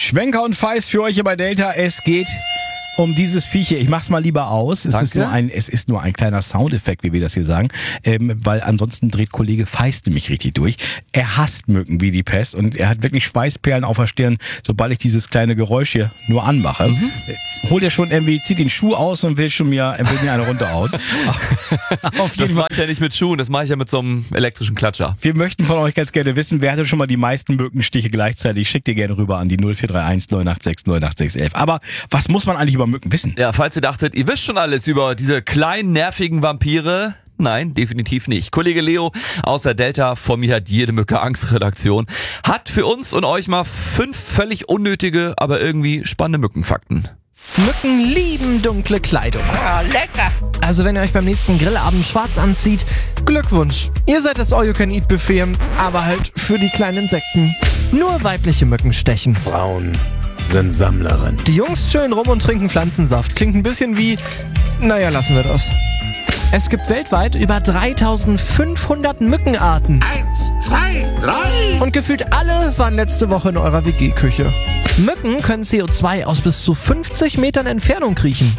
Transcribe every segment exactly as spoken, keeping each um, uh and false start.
Schwenker und Feist für euch hier bei Delta. Es geht um dieses Viech hier. Ich mach's mal lieber aus. Es ist nur ein, es ist nur ein kleiner Soundeffekt, wie wir das hier sagen, ähm, weil ansonsten dreht Kollege Feist mich richtig durch. Er hasst Mücken wie die Pest und er hat wirklich Schweißperlen auf der Stirn, sobald ich dieses kleine Geräusch hier nur anmache. Mhm. Holt er schon irgendwie, zieht den Schuh aus und will schon mir, will mir eine runterhauen. Auf jeden Das mache ich ja nicht mit Schuhen, das mache ich ja mit so einem elektrischen Klatscher. Wir möchten von euch ganz gerne wissen, wer hatte schon mal die meisten Mückenstiche gleichzeitig? Schickt ihr gerne rüber an die null vier drei eins neun acht sechs neun acht sechs eins eins. Aber was muss man eigentlich über Mücken wissen? Ja, falls ihr dachtet, ihr wisst schon alles über diese kleinen, nervigen Vampire. Nein, definitiv nicht. Kollege Leo aus der Delta vor mir hat jede Mücke Angst Redaktion hat für uns und euch mal fünf völlig unnötige, aber irgendwie spannende Mückenfakten. Mücken lieben dunkle Kleidung. Oh, lecker. Also wenn ihr euch beim nächsten Grillabend schwarz anzieht, Glückwunsch. Ihr seid das All-You-Can-Eat-Buffet, aber halt für die kleinen Insekten. Nur weibliche Mücken stechen. Frauen sind Sammlerin. Die Jungs chillen rum und trinken Pflanzensaft. Klingt ein bisschen wie, naja, lassen wir das. Es gibt weltweit über dreitausendfünfhundert Mückenarten. Eins, zwei, drei. Und gefühlt alle waren letzte Woche in eurer W G-Küche. Mücken können C O zwei aus bis zu fünfzig Metern Entfernung kriechen.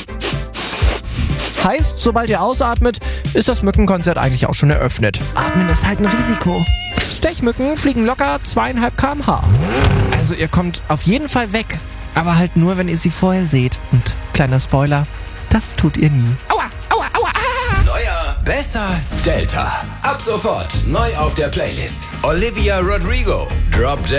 Heißt, sobald ihr ausatmet, ist das Mückenkonzert eigentlich auch schon eröffnet. Atmen ist halt ein Risiko. Stechmücken fliegen locker zweieinhalb Kilometer pro Stunde. Also ihr kommt auf jeden Fall weg. Aber halt nur, wenn ihr sie vorher seht. Und kleiner Spoiler, das tut ihr nie. Aua, aua, aua. Ah. Neuer, besser, Delta. Ab sofort neu auf der Playlist. Olivia Rodrigo, Drop Dead.